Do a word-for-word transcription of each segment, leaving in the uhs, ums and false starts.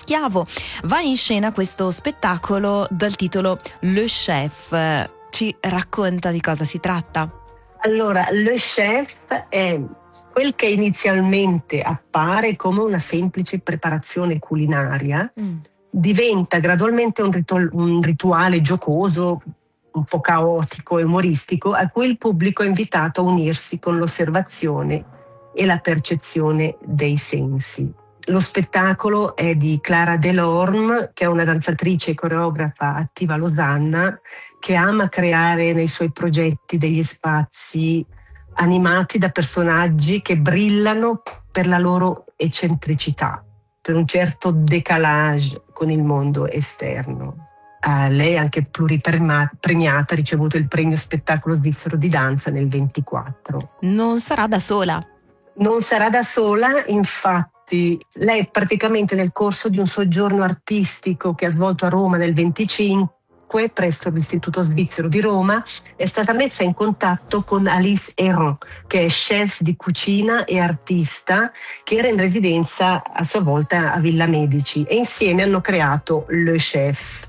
Poschiavo va in scena questo spettacolo dal titolo Le Chef. Ci racconta di cosa si tratta? Allora, Le Chef è quel che inizialmente appare come una semplice preparazione culinaria, mm. diventa gradualmente un, ritu- un rituale giocoso, un po' caotico e umoristico, a cui il pubblico è invitato a unirsi con l'osservazione e la percezione dei sensi. Lo spettacolo è di Clara Delorme, che è una danzatrice e coreografa attiva a Losanna, che ama creare nei suoi progetti degli spazi animati da personaggi che brillano per la loro eccentricità, per un certo décalage con il mondo esterno. Uh, lei è anche pluripremiata, ha ricevuto il premio Spettacolo Svizzero di Danza nel ventiquattro. Non sarà da sola? Non sarà da sola, infatti lei praticamente nel corso di un soggiorno artistico che ha svolto a Roma nel venticinque presso l'Istituto Svizzero di Roma è stata messa in contatto con Alice Héron, che è chef di cucina e artista, che era in residenza a sua volta a Villa Medici, e insieme hanno creato Le Chef.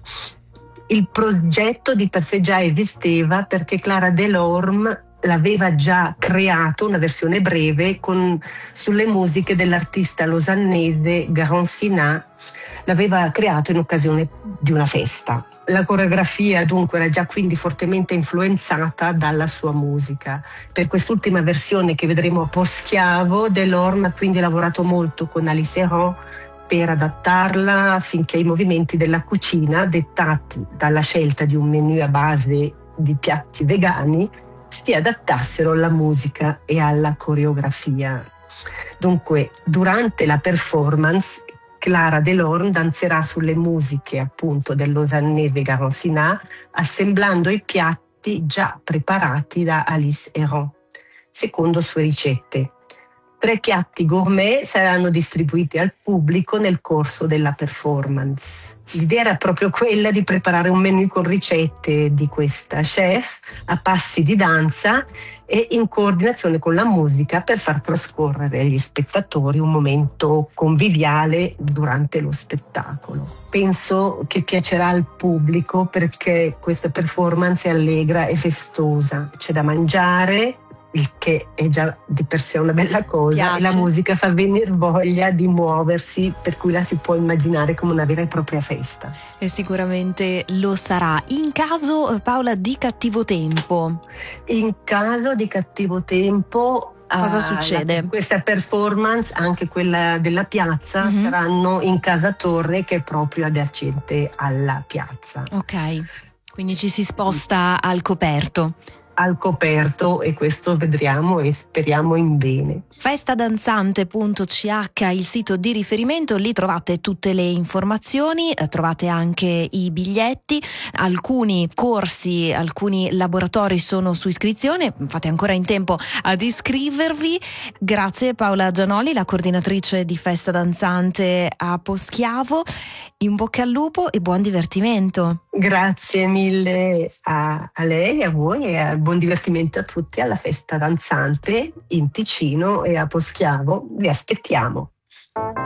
Il progetto di per sé già esisteva perché Clara Delorme l'aveva già creato, una versione breve, con, sulle musiche dell'artista losannese Garancina, l'aveva creato in occasione di una festa. La coreografia dunque era già quindi fortemente influenzata dalla sua musica. Per quest'ultima versione che vedremo a Poschiavo, Delorme ha quindi lavorato molto con Alice Héron per adattarla affinché i movimenti della cucina, dettati dalla scelta di un menù a base di piatti vegani, si adattassero alla musica e alla coreografia. Dunque, durante la performance, Clara Delorme danzerà sulle musiche appunto del losannese Garancina, assemblando i piatti già preparati da Alice Héron, secondo sue ricette. Tre piatti gourmet saranno distribuiti al pubblico nel corso della performance. L'idea era proprio quella di preparare un menù con ricette di questa chef a passi di danza e in coordinazione con la musica per far trascorrere agli spettatori un momento conviviale durante lo spettacolo. Penso che piacerà al pubblico perché questa performance è allegra e festosa. C'è da mangiare, il che è già di per sé una bella cosa, Piace. E la musica fa venire voglia di muoversi, per cui la si può immaginare come una vera e propria festa. E sicuramente lo sarà. In caso, Paola, di cattivo tempo? In caso di cattivo tempo, cosa uh, succede? La, questa performance, anche quella della piazza, mm-hmm. saranno in Casa Torre, che è proprio adiacente alla piazza. Ok, quindi ci si sposta al coperto. al coperto, e questo vedremo e speriamo in bene. Festadanzante punto c h il sito di riferimento, lì trovate tutte le informazioni, trovate anche i biglietti, alcuni corsi, alcuni laboratori sono su iscrizione, fate ancora in tempo ad iscrivervi. Grazie Paola Gianoli, la coordinatrice di Festa Danzante a Poschiavo, in bocca al lupo e buon divertimento. Grazie mille a, a lei, a voi, e a buon divertimento a tutti alla Festa Danzante in Ticino e a Poschiavo. Vi aspettiamo.